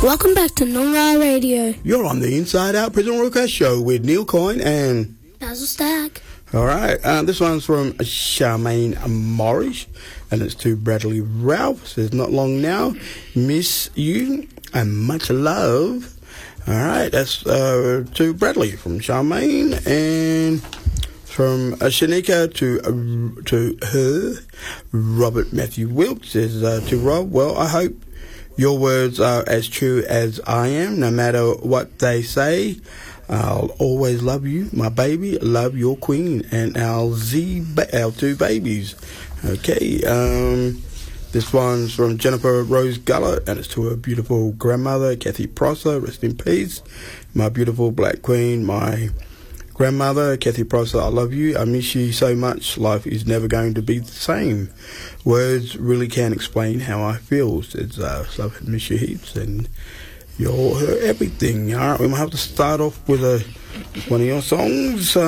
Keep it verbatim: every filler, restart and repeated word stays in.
Welcome back to Noongar Radio. You're on the Inside Out Prison Request Show with Neil Coyne and Basil Stagg. All right, uh, this one's from Charmaine Morris, and it's to Bradley Ralph. It says, not long now, miss you and much love. All right, that's uh, to Bradley from Charmaine, and from uh, Shanika to uh, to her, Robert Matthew Wilkes says uh, to Rob, well, I hope your words are as true as I am, no matter what they say. I'll always love you, my baby. Love your queen and our Z, ba- our two babies. Okay, um, this one's from Jennifer Rose Gullett, and it's to her beautiful grandmother, Kathy Prosser. Rest in peace, my beautiful black queen, my grandmother, Kathy Prosser. I love you. I miss you so much. Life is never going to be the same. Words really can't explain how I feel. It's uh, so I miss you heaps, and you're everything. All right, we might have to start off with a one of your songs. Uh,